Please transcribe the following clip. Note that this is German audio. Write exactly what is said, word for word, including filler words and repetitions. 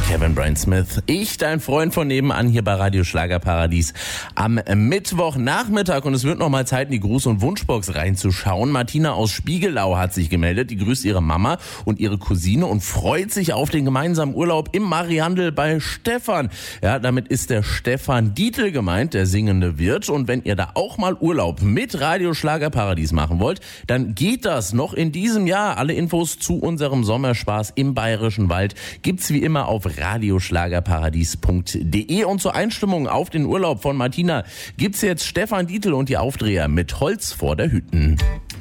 Kevin Brian Smith. Ich, dein Freund von nebenan hier bei Radio Schlagerparadies am Mittwochnachmittag. Und es wird noch mal Zeit, in die Gruß- und Wunschbox reinzuschauen. Martina aus Spiegelau hat sich gemeldet. Die grüßt ihre Mama und ihre Cousine und freut sich auf den gemeinsamen Urlaub im Mariandel bei Stefan. Ja, damit ist der Stefan Dietl gemeint, der singende Wirt. Und wenn ihr da auch mal Urlaub mit Radio Schlagerparadies machen wollt, dann geht das noch in diesem Jahr. Alle Infos zu unserem Sommerspaß im Bayerischen Wald gibt's wie immer auf radioschlagerparadies punkt de. Und zur Einstimmung auf den Urlaub von Martina gibt's jetzt Stefan Dietl und die Aufdreher mit Holz vor der Hütten.